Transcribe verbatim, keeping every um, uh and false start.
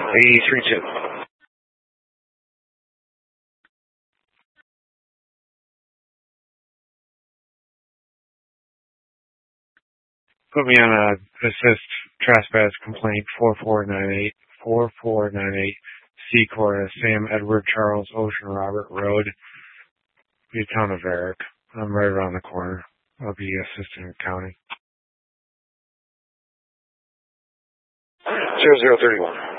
eighty-three two. Put me on a assist trespass complaint four four nine eight four four nine eight Secor, Sam Edward Charles Ocean Robert Road, the town of Varick. I'm right around the corner. I'll be assistant county. Zero zero thirty one.